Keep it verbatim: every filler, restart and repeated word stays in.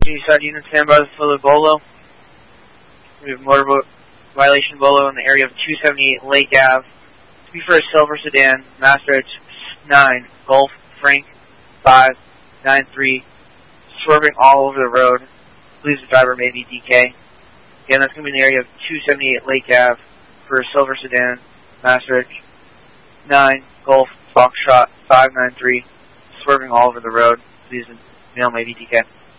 G-Side unit, stand by for the Bolo. We have motor violation Bolo in the area of two seventy-eight Lake Ave. To be for a silver sedan, Master Edge nine, Golf, Frank, five, nine three, swerving all over the road. Believes the driver may be D K. Again, that's going to be in the area of two seventy-eight Lake Ave for a silver sedan, Master Edge nine, Golf, Foxtrot, five nine three, swerving all over the road. Believes the male may be D K.